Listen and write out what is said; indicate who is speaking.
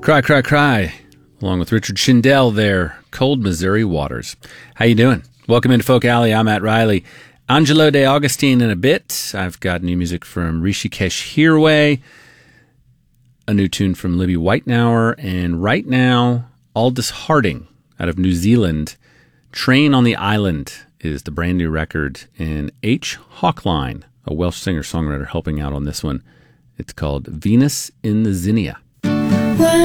Speaker 1: Cry, Cry, Cry, along with Richard Shindell there, Cold Missouri Waters. How you doing? Welcome into Folk Alley. I'm Matt Riley. Angelo De Augustine in a bit. I've got new music from Rishikesh Hirway, a new tune from Libby Whitenauer, and right now, Aldous Harding out of New Zealand. Train on the Island is the brand new record, and H. Hawkline, a Welsh singer-songwriter, helping out on this one. It's called Venus in the Zinnia.
Speaker 2: When